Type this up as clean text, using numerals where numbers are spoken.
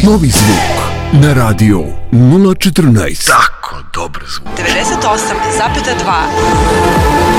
Novi zvuk na radio 014. Tako dobar zvuk. 98,2.